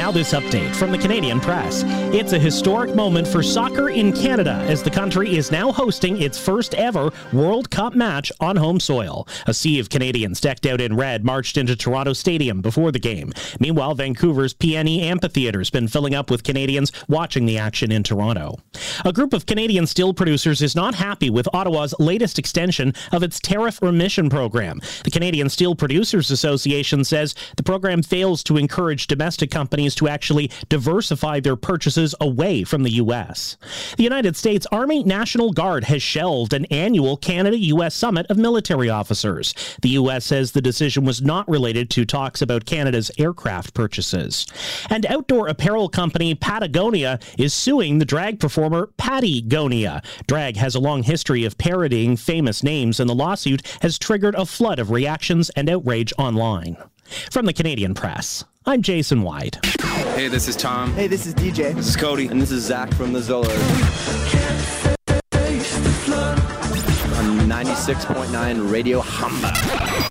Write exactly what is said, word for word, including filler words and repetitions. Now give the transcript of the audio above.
Now this update from the Canadian Press. It's a historic moment for soccer in Canada as the country is now hosting its first ever World Cup match on home soil. A sea of Canadians decked out in red marched into Toronto Stadium before the game. Meanwhile, Vancouver's P N E Amphitheatre has been filling up with Canadians watching the action in Toronto. A group of Canadian steel producers is not happy with Ottawa's latest extension of its tariff remission program. The Canadian Steel Producers Association says the program fails to encourage domestic companies to actually diversify their purchases away from the U S. The United States Army National Guard has shelved an annual Canada-U S summit of military officers. The U S says the decision was not related to talks about Canada's aircraft purchases. And outdoor apparel company Patagonia is suing the drag performer Pattygonia. Drag has a long history of parodying famous names, and the lawsuit has triggered a flood of reactions and outrage online. From the Canadian Press, I'm Jason White. Hey, this is Tom. Hey, this is D J. This is Cody. And this is Zach from the Zollers. On ninety-six point nine Radio Hamba.